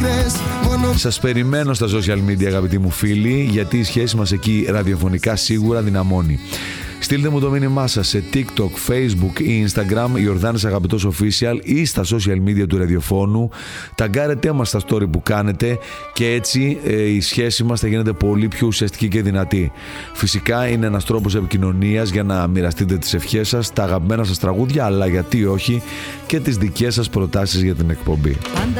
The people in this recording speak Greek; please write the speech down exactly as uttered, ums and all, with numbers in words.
Σας περιμένω στα social media, αγαπητοί μου φίλοι, γιατί η σχέση μας εκεί ραδιοφωνικά σίγουρα δυναμώνει. Στείλτε μου το μήνυμά σας σε TikTok, Facebook ή Instagram, Ιορδάνης Αγαπητός Official, ή στα social media του ραδιοφώνου. Ταγκάρετε μας στα story που κάνετε και έτσι ε, η σχέση μας θα γίνεται πολύ πιο ουσιαστική και δυνατή. Φυσικά είναι ένας τρόπος επικοινωνίας για να μοιραστείτε τις ευχές σας, τα αγαπημένα σας τραγούδια, αλλά γιατί όχι και τις δικές σας προτάσεις για την εκπομπή.